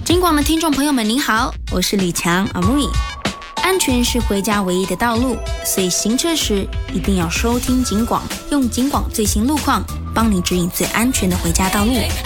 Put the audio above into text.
警广的听众朋友们您好，我是李强阿木。安全是回家唯一的道路，所以行车时一定要收听警广，用警广最新路况帮你指引最安全的回家道路。